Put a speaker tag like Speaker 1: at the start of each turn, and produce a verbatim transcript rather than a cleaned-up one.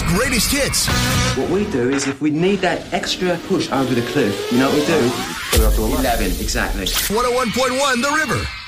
Speaker 1: greatest hits.
Speaker 2: What we do is if we need that extra push over the cliff, you know what we do? Put it up to eleven. eleven, exactly.
Speaker 1: one oh one point one The River.